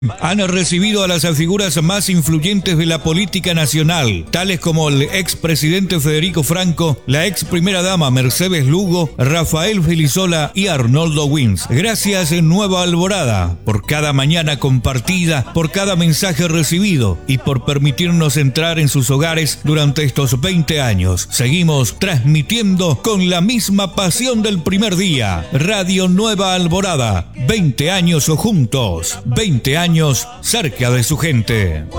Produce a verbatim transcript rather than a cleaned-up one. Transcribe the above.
Han recibido a las figuras más influyentes de la política nacional, tales como el expresidente Federico Franco, la ex primera dama Mercedes Lugo, Rafael Filisola y Arnoldo Wins. Gracias Nueva Alborada por cada mañana compartida, por cada mensaje recibido y por permitirnos entrar en sus hogares durante estos veinte años. Seguimos transmitiendo con la misma pasión del primer día. Radio Nueva Alborada, veinte años juntos, veinte años cerca de su gente.